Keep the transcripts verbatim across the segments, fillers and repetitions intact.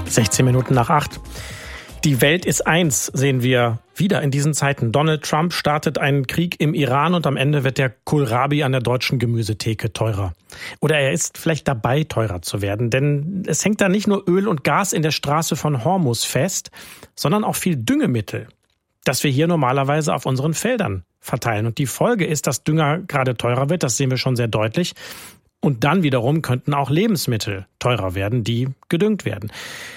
sechzehn Minuten nach acht. Die Welt ist eins, sehen wir wieder in diesen Zeiten. Donald Trump startet einen Krieg im Iran und am Ende wird der Kohlrabi an der deutschen Gemüsetheke teurer. Oder er ist vielleicht dabei, teurer zu werden. Denn es hängt da nicht nur Öl und Gas in der Straße von Hormuz fest, sondern auch viel Düngemittel, das wir hier normalerweise auf unseren Feldern verteilen. Und die Folge ist, dass Dünger gerade teurer wird, das sehen wir schon sehr deutlich. Und dann wiederum könnten auch Lebensmittel teurer werden, die gedüngt werden.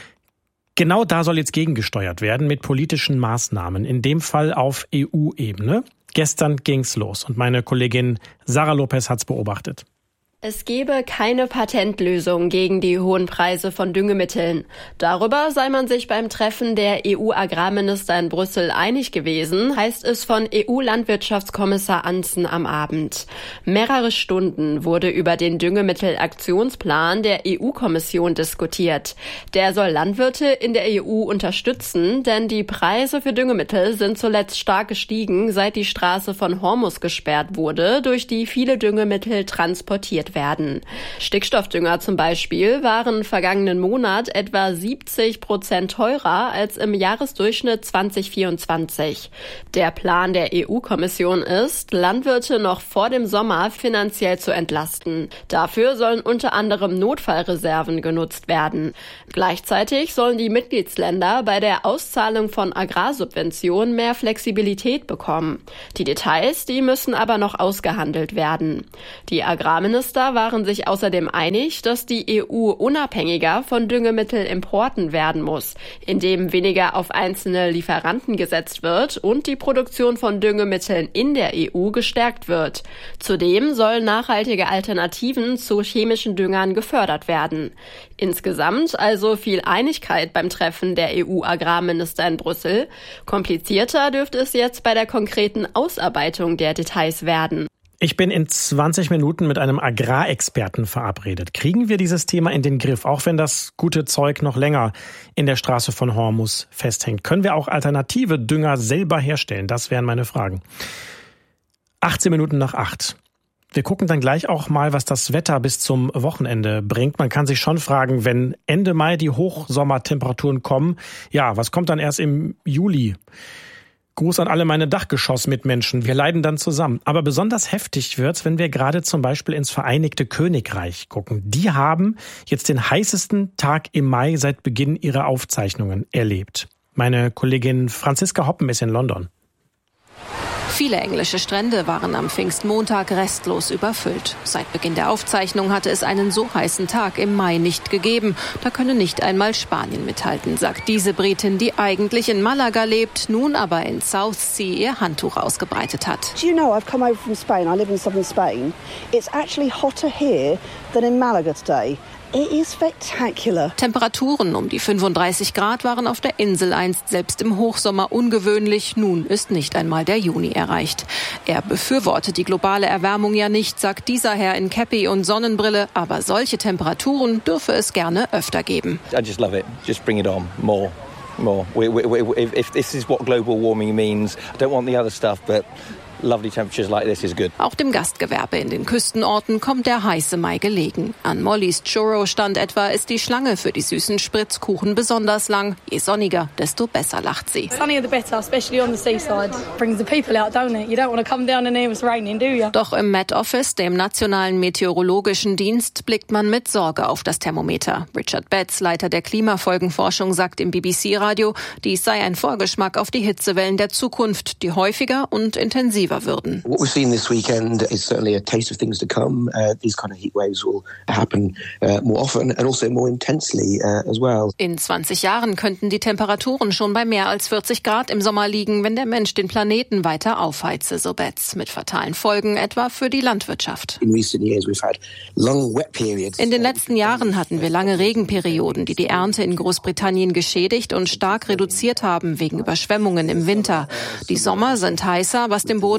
Genau da soll jetzt gegengesteuert werden mit politischen Maßnahmen, in dem Fall auf E U-Ebene. Gestern ging's los und meine Kollegin Sarah Lopez hat's beobachtet. Es gebe keine Patentlösung gegen die hohen Preise von Düngemitteln. Darüber sei man sich beim Treffen der E U-Agrarminister in Brüssel einig gewesen, heißt es von E U-Landwirtschaftskommissar Ansson am Abend. Mehrere Stunden wurde über den Düngemittelaktionsplan der E U-Kommission diskutiert. Der soll Landwirte in der E U unterstützen, denn die Preise für Düngemittel sind zuletzt stark gestiegen, seit die Straße von Hormuz gesperrt wurde, durch die viele Düngemittel transportiert werden. Stickstoffdünger zum Beispiel waren vergangenen Monat etwa siebzig Prozent teurer als im Jahresdurchschnitt zwanzig vierundzwanzig. Der Plan der E U-Kommission ist, Landwirte noch vor dem Sommer finanziell zu entlasten. Dafür sollen unter anderem Notfallreserven genutzt werden. Gleichzeitig sollen die Mitgliedsländer bei der Auszahlung von Agrarsubventionen mehr Flexibilität bekommen. Die Details, die müssen aber noch ausgehandelt werden. Die Agrarminister waren sich außerdem einig, dass die E U unabhängiger von Düngemittelimporten werden muss, indem weniger auf einzelne Lieferanten gesetzt wird und die Produktion von Düngemitteln in der E U gestärkt wird. Zudem sollen nachhaltige Alternativen zu chemischen Düngern gefördert werden. Insgesamt also viel Einigkeit beim Treffen der E U-Agrarminister in Brüssel. Komplizierter dürfte es jetzt bei der konkreten Ausarbeitung der Details werden. Ich bin in zwanzig Minuten mit einem Agrarexperten verabredet. Kriegen wir dieses Thema in den Griff, auch wenn das gute Zeug noch länger in der Straße von Hormuz festhängt? Können wir auch alternative Dünger selber herstellen? Das wären meine Fragen. achtzehn Minuten nach acht. Wir gucken dann gleich auch mal, was das Wetter bis zum Wochenende bringt. Man kann sich schon fragen, wenn Ende Mai die Hochsommertemperaturen kommen, ja, was kommt dann erst im Juli? Gruß an alle meine Dachgeschoss-Mitmenschen. Wir leiden dann zusammen. Aber besonders heftig wird's, wenn wir gerade zum Beispiel ins Vereinigte Königreich gucken. Die haben jetzt den heißesten Tag im Mai seit Beginn ihrer Aufzeichnungen erlebt. Meine Kollegin Franziska Hoppen ist in London. Viele englische Strände waren am Pfingstmontag restlos überfüllt. Seit Beginn der Aufzeichnung hatte es einen so heißen Tag im Mai nicht gegeben. Da könne nicht einmal Spanien mithalten, sagt diese Britin, die eigentlich in Malaga lebt, nun aber in Southsea ihr Handtuch ausgebreitet hat. Do you know, I've come over from Spain. I live in southern Spain. It's actually hotter here than in Malaga today. It is spectacular. Temperaturen um die fünfunddreißig Grad waren auf der Insel einst selbst im Hochsommer ungewöhnlich. Nun ist nicht einmal der Juni erreicht. Er befürwortet die globale Erwärmung ja nicht, sagt dieser Herr in Käppi und Sonnenbrille. Aber solche Temperaturen dürfe es gerne öfter geben. I just love it. Just bring it on. More. More. We, we, we, if, if this is what global warming means, I don't want the other stuff, but lovely temperatures like this is good. Auch dem Gastgewerbe in den Küstenorten kommt der heiße Mai gelegen. An Molly's Churro Stand etwa ist die Schlange für die süßen Spritzkuchen besonders lang. Je sonniger, desto besser lacht sie. Sunnier the better, especially on the seaside. Brings the people out, don't it? You don't want to come down and it was raining, do you? Doch im Met Office, dem Nationalen Meteorologischen Dienst, blickt man mit Sorge auf das Thermometer. Richard Betts, Leiter der Klimafolgenforschung, sagt im B B C-Radio, dies sei ein Vorgeschmack auf die Hitzewellen der Zukunft, die häufiger und intensiver würden. What we've seen this weekend is certainly a taste of things to come. Uh, these kind of heat waves will happen uh, more often and also more intensely uh, as well. In zwanzig Jahren könnten die Temperaturen schon bei mehr als vierzig Grad im Sommer liegen, wenn der Mensch den Planeten weiter aufheize, so Betts, mit fatalen Folgen etwa für die Landwirtschaft. In recent years we've had long wet periods. In den letzten Jahren hatten wir lange Regenperioden, die die Ernte in Großbritannien geschädigt und stark reduziert haben wegen Überschwemmungen im Winter. Die Sommer sind heißer, was dem Boden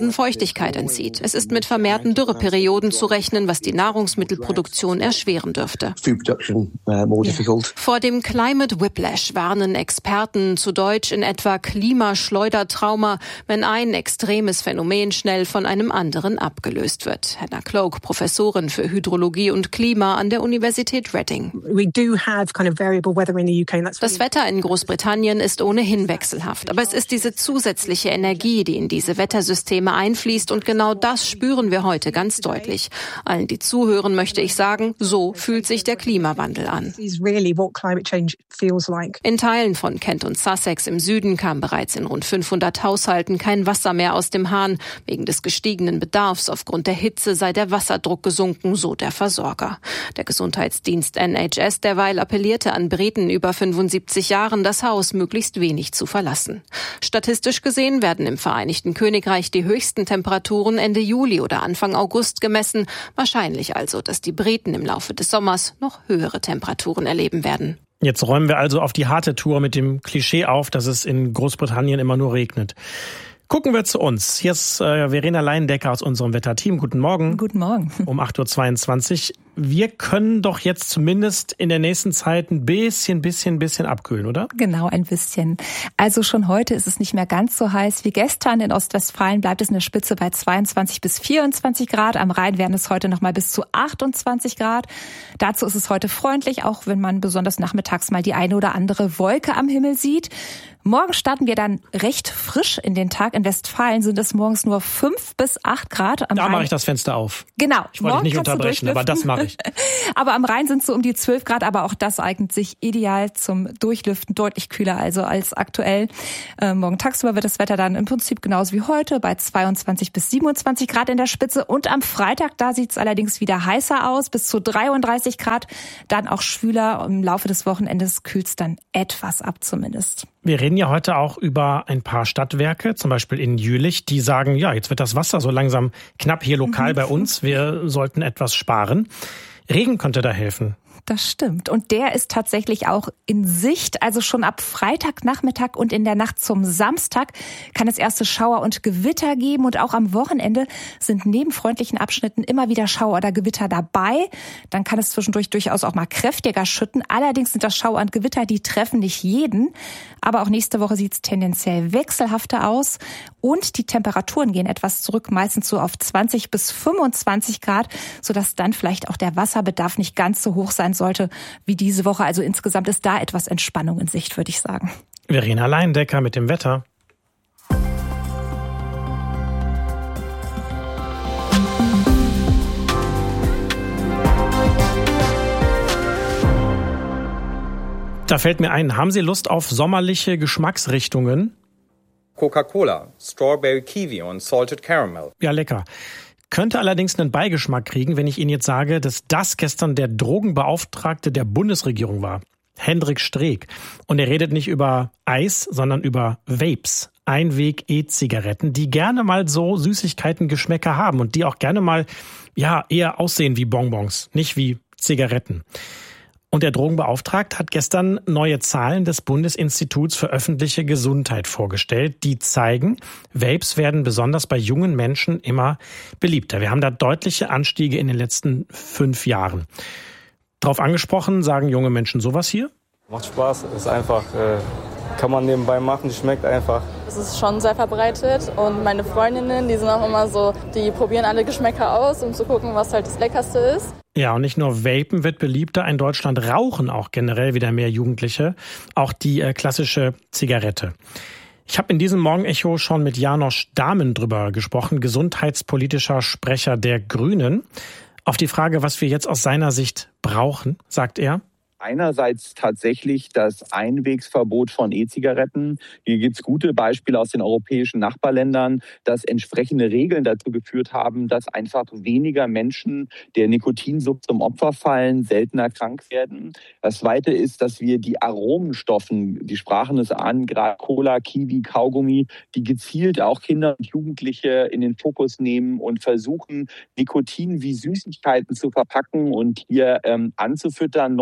Boden Feuchtigkeit entzieht. Es ist mit vermehrten Dürreperioden zu rechnen, was die Nahrungsmittelproduktion erschweren dürfte. Vor dem Climate Whiplash warnen Experten, zu Deutsch in etwa Klimaschleudertrauma, wenn ein extremes Phänomen schnell von einem anderen abgelöst wird. Hannah Cloak, Professorin für Hydrologie und Klima an der Universität Reading. Das Wetter in Großbritannien ist ohnehin wechselhaft, aber es ist diese zusätzliche Energie, die in diese Wettersysteme einfließt, und genau das spüren wir heute ganz deutlich. Allen, die zuhören, möchte ich sagen, so fühlt sich der Klimawandel an. In Teilen von Kent und Sussex im Süden kam bereits in rund fünfhundert Haushalten kein Wasser mehr aus dem Hahn. Wegen des gestiegenen Bedarfs aufgrund der Hitze sei der Wasserdruck gesunken, so der Versorger. Der Gesundheitsdienst N H S derweil appellierte an Briten über fünfundsiebzig Jahren, das Haus möglichst wenig zu verlassen. Statistisch gesehen werden im Vereinigten Königreich die höchsten Temperaturen Ende Juli oder Anfang August gemessen. Wahrscheinlich also, dass die Briten im Laufe des Sommers noch höhere Temperaturen erleben werden. Jetzt räumen wir also auf die harte Tour mit dem Klischee auf, dass es in Großbritannien immer nur regnet. Gucken wir zu uns. Hier ist äh, Verena Leindecker aus unserem Wetterteam. Guten Morgen. Guten Morgen. Um acht Uhr zweiundzwanzig. Wir können doch jetzt zumindest in der nächsten Zeit ein bisschen, bisschen, bisschen abkühlen, oder? Genau, ein bisschen. Also schon heute ist es nicht mehr ganz so heiß wie gestern. In Ostwestfalen bleibt es in der Spitze bei zweiundzwanzig bis vierundzwanzig Grad. Am Rhein werden es heute noch mal bis zu achtundzwanzig Grad. Dazu ist es heute freundlich, auch wenn man besonders nachmittags mal die eine oder andere Wolke am Himmel sieht. Morgen starten wir dann recht frisch in den Tag. In Westfalen sind es morgens nur fünf bis acht Grad. Am da Rhein mache ich das Fenster auf. Genau. Ich wollte dich nicht unterbrechen, aber das mache ich. Aber am Rhein sind es so um die zwölf Grad, aber auch das eignet sich ideal zum Durchlüften, deutlich kühler also als aktuell. Äh, morgen tagsüber wird das Wetter dann im Prinzip genauso wie heute bei zweiundzwanzig bis siebenundzwanzig Grad in der Spitze. Und am Freitag, da sieht es allerdings wieder heißer aus, bis zu dreiunddreißig Grad. Dann auch schwüler. Im Laufe des Wochenendes kühlt es dann etwas ab zumindest. Wir reden ja heute auch über ein paar Stadtwerke, zum Beispiel in Jülich, die sagen, ja, jetzt wird das Wasser so langsam knapp hier lokal bei uns. Wir sollten etwas sparen. Regen könnte da helfen. Das stimmt. Und der ist tatsächlich auch in Sicht. Also schon ab Freitagnachmittag und in der Nacht zum Samstag kann es erste Schauer und Gewitter geben. Und auch am Wochenende sind neben freundlichen Abschnitten immer wieder Schauer oder Gewitter dabei. Dann kann es zwischendurch durchaus auch mal kräftiger schütten. Allerdings sind das Schauer und Gewitter, die treffen nicht jeden. Aber auch nächste Woche sieht es tendenziell wechselhafter aus. Und die Temperaturen gehen etwas zurück, meistens so auf zwanzig bis fünfundzwanzig Grad, sodass dann vielleicht auch der Wasserbedarf nicht ganz so hoch sein sollte wie diese Woche. Also insgesamt ist da etwas Entspannung in Sicht, würde ich sagen. Verena Leindecker mit dem Wetter. Da fällt mir ein, haben Sie Lust auf sommerliche Geschmacksrichtungen? Coca-Cola, Strawberry Kiwi und Salted Caramel. Ja, lecker. Könnte allerdings einen Beigeschmack kriegen, wenn ich Ihnen jetzt sage, dass das gestern der Drogenbeauftragte der Bundesregierung war. Hendrik Streeck. Und er redet nicht über Eis, sondern über Vapes. Einweg-E-Zigaretten, die gerne mal so Süßigkeiten-Geschmäcker haben und die auch gerne mal ja eher aussehen wie Bonbons, nicht wie Zigaretten. Und der Drogenbeauftragte hat gestern neue Zahlen des Bundesinstituts für öffentliche Gesundheit vorgestellt, die zeigen, Vapes werden besonders bei jungen Menschen immer beliebter. Wir haben da deutliche Anstiege in den letzten fünf Jahren. Drauf angesprochen, sagen junge Menschen sowas hier? Macht Spaß, ist einfach, äh, kann man nebenbei machen, schmeckt einfach. Es ist schon sehr verbreitet und meine Freundinnen, die sind auch immer so, die probieren alle Geschmäcker aus, um zu gucken, was halt das Leckerste ist. Ja, und nicht nur Vapen wird beliebter, in Deutschland rauchen auch generell wieder mehr Jugendliche, auch die äh, klassische Zigarette. Ich habe in diesem Morgenecho schon mit Janosch Dahmen drüber gesprochen, gesundheitspolitischer Sprecher der Grünen. Auf die Frage, was wir jetzt aus seiner Sicht brauchen, sagt er: Einerseits tatsächlich das Einwegsverbot von E-Zigaretten. Hier gibt es gute Beispiele aus den europäischen Nachbarländern, dass entsprechende Regeln dazu geführt haben, dass einfach weniger Menschen der Nikotinsucht zum Opfer fallen, seltener krank werden. Das Zweite ist, dass wir die Aromenstoffen, die sprachen es an, gerade Cola, Kiwi, Kaugummi, die gezielt auch Kinder und Jugendliche in den Fokus nehmen und versuchen, Nikotin wie Süßigkeiten zu verpacken und hier ähm, anzufüttern, neue Kunden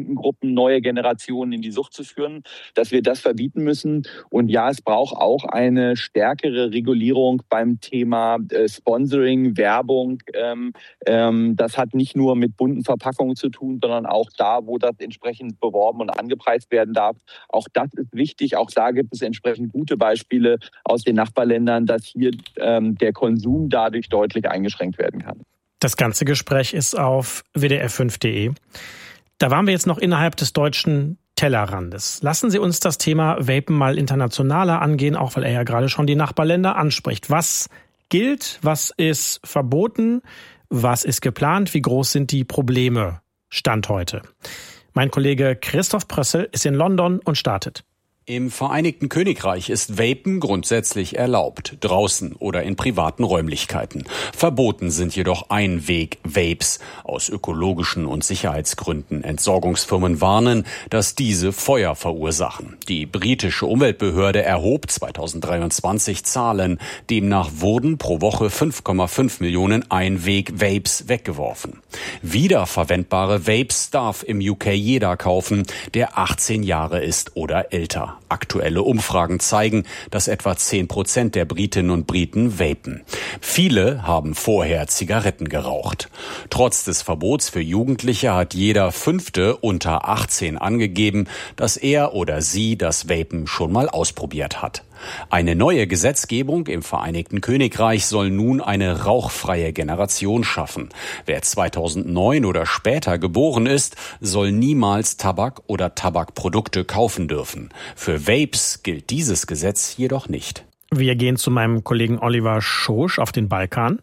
Kundengruppen, neue Generationen in die Sucht zu führen, dass wir das verbieten müssen. Und ja, es braucht auch eine stärkere Regulierung beim Thema äh, Sponsoring, Werbung. Ähm, ähm, das hat nicht nur mit bunten Verpackungen zu tun, sondern auch da, wo das entsprechend beworben und angepreist werden darf. Auch das ist wichtig. Auch da gibt es entsprechend gute Beispiele aus den Nachbarländern, dass hier ähm, der Konsum dadurch deutlich eingeschränkt werden kann. Das ganze Gespräch ist auf w d r fünf punkt d e. Da waren wir jetzt noch innerhalb des deutschen Tellerrandes. Lassen Sie uns das Thema Vapen mal internationaler angehen, auch weil er ja gerade schon die Nachbarländer anspricht. Was gilt, was ist verboten, was ist geplant, wie groß sind die Probleme Stand heute? Mein Kollege Christoph Prössel ist in London und startet. Im Vereinigten Königreich ist Vapen grundsätzlich erlaubt, draußen oder in privaten Räumlichkeiten. Verboten sind jedoch Einweg-Vapes. Aus ökologischen und Sicherheitsgründen Entsorgungsfirmen warnen, dass diese Feuer verursachen. Die britische Umweltbehörde erhob zweitausenddreiundzwanzig Zahlen. Demnach wurden pro Woche fünf Komma fünf Millionen Einweg-Vapes weggeworfen. Wiederverwendbare Vapes darf im U K jeder kaufen, der achtzehn Jahre ist oder älter. Aktuelle Umfragen zeigen, dass etwa zehn Prozent der Britinnen und Briten vapen. Viele haben vorher Zigaretten geraucht. Trotz des Verbots für Jugendliche hat jeder Fünfte unter achtzehn angegeben, dass er oder sie das Vapen schon mal ausprobiert hat. Eine neue Gesetzgebung im Vereinigten Königreich soll nun eine rauchfreie Generation schaffen. Wer zweitausendneun oder später geboren ist, soll niemals Tabak oder Tabakprodukte kaufen dürfen. Für Vapes gilt dieses Gesetz jedoch nicht. Wir gehen zu meinem Kollegen Oliver Schosch auf den Balkan.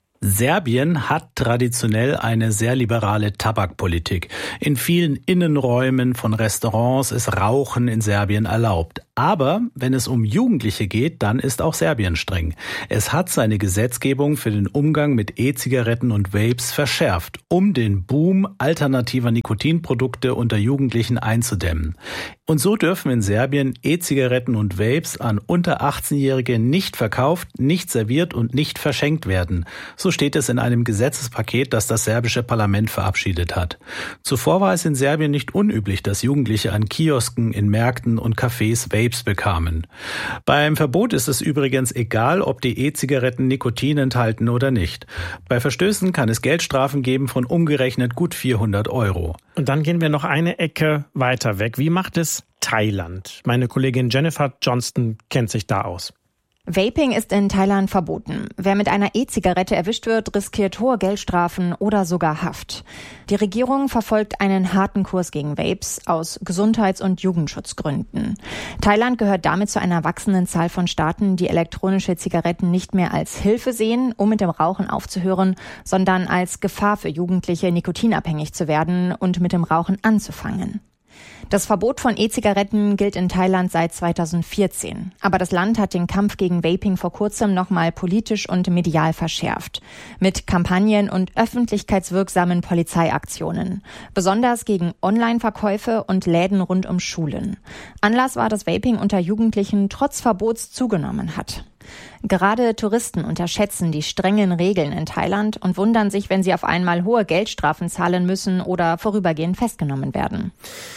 Serbien hat traditionell eine sehr liberale Tabakpolitik. In vielen Innenräumen von Restaurants ist Rauchen in Serbien erlaubt. Aber wenn es um Jugendliche geht, dann ist auch Serbien streng. Es hat seine Gesetzgebung für den Umgang mit E-Zigaretten und Vapes verschärft, um den Boom alternativer Nikotinprodukte unter Jugendlichen einzudämmen. Und so dürfen in Serbien E-Zigaretten und Vapes an unter achtzehnjährige nicht verkauft, nicht serviert und nicht verschenkt werden. So steht es in einem Gesetzespaket, das das serbische Parlament verabschiedet hat. Zuvor war es in Serbien nicht unüblich, dass Jugendliche an Kiosken, in Märkten und Cafés Vapes bekamen. Beim Verbot ist es übrigens egal, ob die E-Zigaretten Nikotin enthalten oder nicht. Bei Verstößen kann es Geldstrafen geben von umgerechnet gut vierhundert Euro. Und dann gehen wir noch eine Ecke weiter weg. Wie macht es Thailand? Meine Kollegin Jennifer Johnston kennt sich da aus. Vaping ist in Thailand verboten. Wer mit einer E-Zigarette erwischt wird, riskiert hohe Geldstrafen oder sogar Haft. Die Regierung verfolgt einen harten Kurs gegen Vapes aus Gesundheits- und Jugendschutzgründen. Thailand gehört damit zu einer wachsenden Zahl von Staaten, die elektronische Zigaretten nicht mehr als Hilfe sehen, um mit dem Rauchen aufzuhören, sondern als Gefahr für Jugendliche, nikotinabhängig zu werden und mit dem Rauchen anzufangen. Das Verbot von E-Zigaretten gilt in Thailand seit zweitausendvierzehn. Aber das Land hat den Kampf gegen Vaping vor kurzem nochmal politisch und medial verschärft. Mit Kampagnen und öffentlichkeitswirksamen Polizeiaktionen. Besonders gegen Online-Verkäufe und Läden rund um Schulen. Anlass war, dass Vaping unter Jugendlichen trotz Verbots zugenommen hat. Gerade Touristen unterschätzen die strengen Regeln in Thailand und wundern sich, wenn sie auf einmal hohe Geldstrafen zahlen müssen oder vorübergehend festgenommen werden.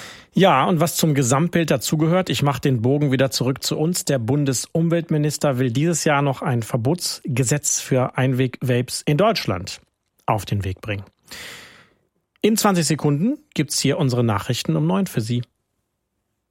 Ja, und was zum Gesamtbild dazugehört, ich mache den Bogen wieder zurück zu uns. Der Bundesumweltminister will dieses Jahr noch ein Verbotsgesetz für Einweg-Vapes in Deutschland auf den Weg bringen. In zwanzig Sekunden gibt's hier unsere Nachrichten um neun für Sie.